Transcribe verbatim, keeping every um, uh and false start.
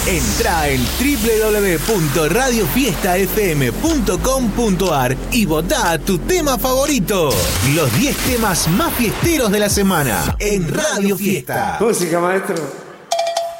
Entrá en doble u doble u doble u punto radio fiesta f m punto com punto a r y votá tu tema favorito. Los diez temas más fiesteros de la semana en Radio Fiesta. Música, maestro.